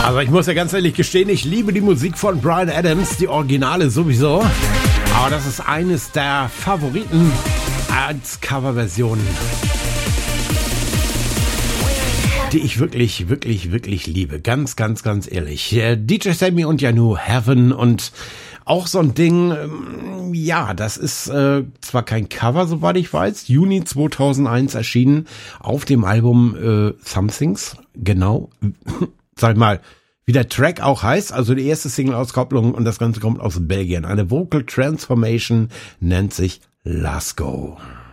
Aber ich muss ja ganz ehrlich gestehen, ich liebe die Musik von Bryan Adams, die Originale sowieso. Aber das ist eines der Favoriten als Coverversion, die ich wirklich, wirklich, wirklich liebe. Ganz, ganz, ganz ehrlich. DJ Sammy und Janu, Heaven, und auch so ein Ding, ja, das ist zwar kein Cover, soweit ich weiß, Juni 2001 erschienen auf dem Album Somethings, genau, sag ich mal, wie der Track auch heißt, also die erste Single-Auskopplung, und das Ganze kommt aus Belgien. Eine Vocal Transformation nennt sich Lasco.